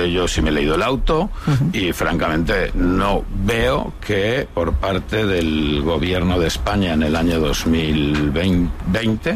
yo sí me he leído el auto y francamente no veo que por parte del gobierno de España en el año 2020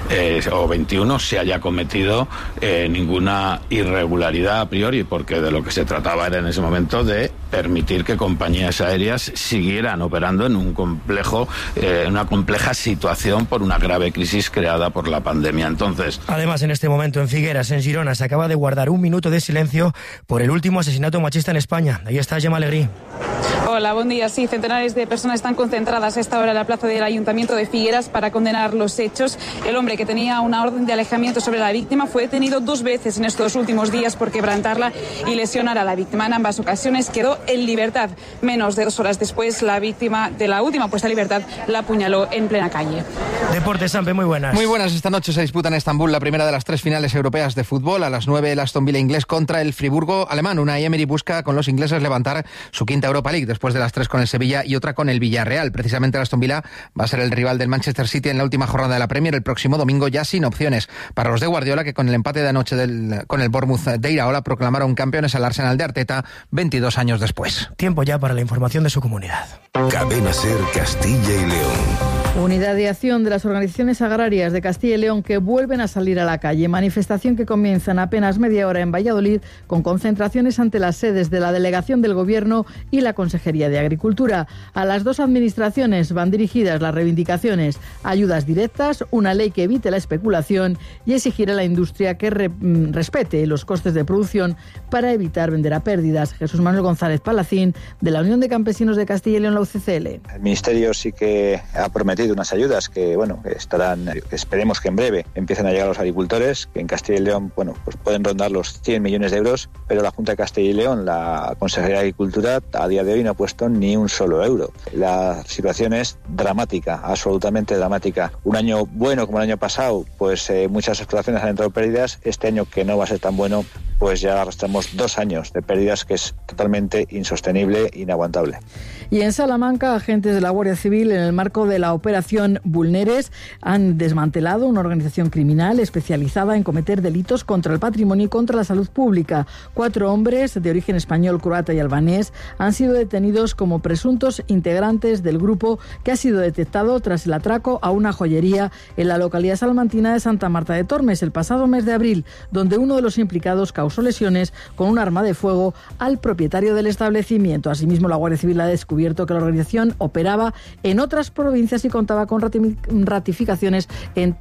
o 21 se haya cometido ninguna irregularidad a priori, porque de lo que se trataba era en ese momento de permitir que compañías aéreas siguieran operando en un complejo, una compleja situación por una grave crisis creada por la pandemia. Entonces, además, en este momento en Figueras, en Girona, se acaba de guardar un minuto de silencio por el último asesinato machista en España. Ahí está Gemma Alegrí. Hola, buen día. Sí, centenares de personas están concentradas a esta hora en la plaza del Ayuntamiento de Figueras para condenar los hechos. El hombre que tenía una orden de alejamiento sobre la víctima fue detenido 2 veces en estos últimos días por quebrantarla y lesionar a la víctima. En ambas ocasiones quedó en libertad. Menos de 2 horas después, la víctima de la última puesta en libertad la apuñaló en plena calle. Deportes, Sampe, muy buenas. Muy buenas. Esta noche se disputa en Estambul la primera de las 3 finales europeas de fútbol. A las 9, el Aston Villa inglés contra el Friburgo alemán. Unai Emery busca con los ingleses levantar su quinta Europa League, después de las 3 con el Sevilla y otra con el Villarreal. Precisamente el Aston Villa va a ser el rival del Manchester City en la última jornada de la Premier el próximo domingo, ya sin opciones para los de Guardiola, que con el empate de anoche con el Bournemouth de Iraola proclamaron campeones al Arsenal de Arteta 22 años después. Tiempo ya para la información de su comunidad. Cadena SER Castilla y León. Unidad de acción de las organizaciones agrarias de Castilla y León que vuelven a salir a la calle. Manifestación que comienza en apenas media hora en Valladolid, con concentraciones ante las sedes de la Delegación del Gobierno y la Consejería de Agricultura. A las 2 administraciones van dirigidas las reivindicaciones: ayudas directas, una ley que evite la especulación y exigir a la industria que respete los costes de producción para evitar vender a pérdidas. Jesús Manuel González Palacín, de la Unión de Campesinos de Castilla y León, la UCCL. El Ministerio sí que ha prometido unas ayudas que, estarán, esperemos que en breve empiecen a llegar a los agricultores, que en Castilla y León, pues pueden rondar los 100 millones de euros, pero la Junta de Castilla y León, la Consejería de Agricultura, a día de hoy no ha puesto ni un solo euro. La situación es dramática, absolutamente dramática. Un año bueno como el año pasado, pues muchas explotaciones han entrado pérdidas. Este año, que no va a ser tan bueno, pues ya arrastramos 2 años de pérdidas, que es totalmente insostenible e inaguantable. Y en Salamanca, agentes de la Guardia Civil, en el marco de la operación Vulneres, han desmantelado una organización criminal especializada en cometer delitos contra el patrimonio y contra la salud pública. 4 hombres de origen español, croata y albanés han sido detenidos como presuntos integrantes del grupo, que ha sido detectado tras el atraco a una joyería en la localidad salmantina de Santa Marta de Tormes el pasado mes de abril, donde uno de los implicados causó lesiones con un arma de fuego al propietario del establecimiento. Asimismo, la Guardia Civil ha descubierto que la organización operaba en otras provincias y contaba con ratificaciones en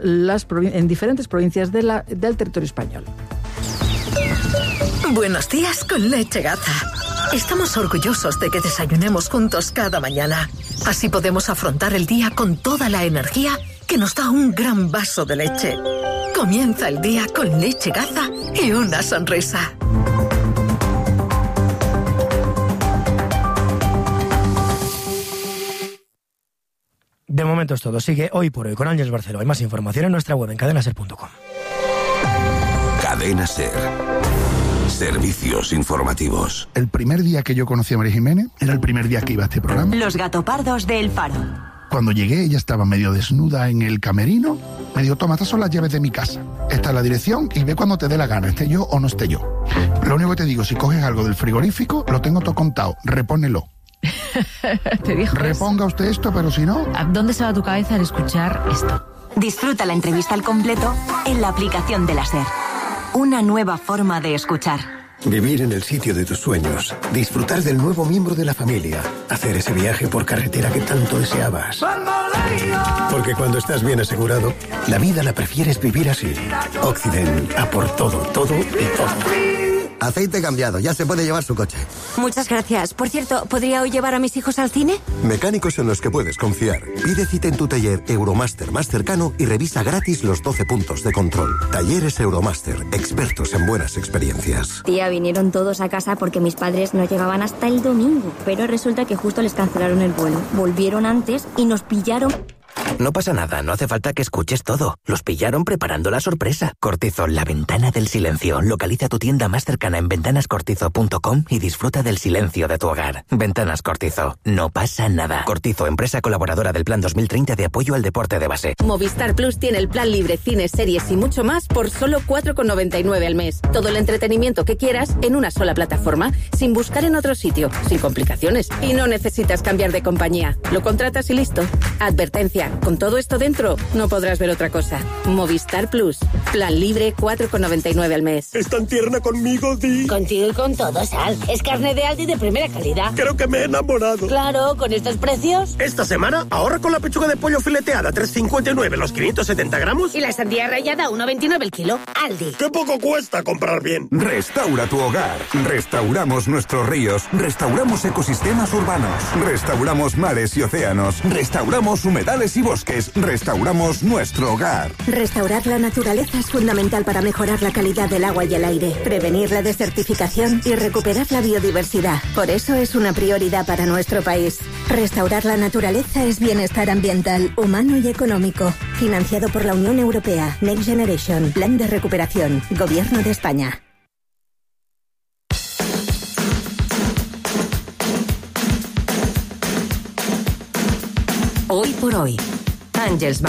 en diferentes provincias del territorio español. Buenos días con Leche Gaza. Estamos orgullosos de que desayunemos juntos cada mañana. Así podemos afrontar el día con toda la energía que nos da un gran vaso de leche. Comienza el día con Leche Gaza y una sonrisa. De momento es todo. Sigue Hoy por Hoy con Ángeles Barceló. Hay más información en nuestra web en cadenaser.com. Cadena SER. Servicios informativos. El primer día que yo conocí a María Jiménez era el primer día que iba a este programa. Los gatopardos de El Faro. Cuando llegué, ella estaba medio desnuda en el camerino. Me dijo: toma, estas son las llaves de mi casa. Esta es la dirección y ve cuando te dé la gana, esté yo o no esté yo. Lo único que te digo, si coges algo del frigorífico, lo tengo todo contado, repónelo. ¿Te dijo Reponga eso? Usted esto, pero si no... ¿A dónde se va tu cabeza al escuchar esto? Disfruta la entrevista al completo en la aplicación de la SER. Una nueva forma de escuchar. Vivir en el sitio de tus sueños, disfrutar del nuevo miembro de la familia, hacer ese viaje por carretera que tanto deseabas. Porque cuando estás bien asegurado, la vida la prefieres vivir así. Occident, a por todo, todo y todo. Aceite cambiado, ya se puede llevar su coche. Muchas gracias. Por cierto, ¿podría hoy llevar a mis hijos al cine? Mecánicos en los que puedes confiar. Pide cita en tu taller Euromaster más cercano y revisa gratis los 12 puntos de control. Talleres Euromaster, expertos en buenas experiencias. Tía, vinieron todos a casa porque mis padres no llegaban hasta el domingo, pero resulta que justo les cancelaron el vuelo. Volvieron antes y nos pillaron. No pasa nada, no hace falta que escuches todo. Los pillaron preparando la sorpresa. Cortizo, la ventana del silencio. Localiza tu tienda más cercana en ventanascortizo.com y disfruta del silencio de tu hogar. Ventanas Cortizo, no pasa nada. Cortizo, empresa colaboradora del Plan 2030 de apoyo al deporte de base. Movistar Plus tiene el plan libre, cines, series y mucho más por solo 4,99 al mes. Todo el entretenimiento que quieras en una sola plataforma, sin buscar en otro sitio, sin complicaciones. Y no necesitas cambiar de compañía. Lo contratas y listo. Advertencia, con todo esto dentro, no podrás ver otra cosa. Movistar Plus. Plan libre, 4,99 al mes. ¿Es tan tierna conmigo, Di? Contigo y con todo, Sal. Es carne de Aldi de primera calidad. Creo que me he enamorado. Claro, con estos precios. Esta semana, ahorra con la pechuga de pollo fileteada, 3,59 los 570 gramos. Y la sandía rallada, 1,29 el kilo. Aldi. ¡Qué poco cuesta comprar bien! Restaura tu hogar. Restauramos nuestros ríos. Restauramos ecosistemas urbanos. Restauramos mares y océanos. Restauramos humedales y bosques. Restauramos nuestro hogar. Restaurar la naturaleza es fundamental para mejorar la calidad del agua y el aire, prevenir la desertificación y recuperar la biodiversidad. Por eso es una prioridad para nuestro país. Restaurar la naturaleza es bienestar ambiental, humano y económico. Financiado por la Unión Europea. Next Generation. Plan de recuperación. Gobierno de España. Hoy por hoy. Ángels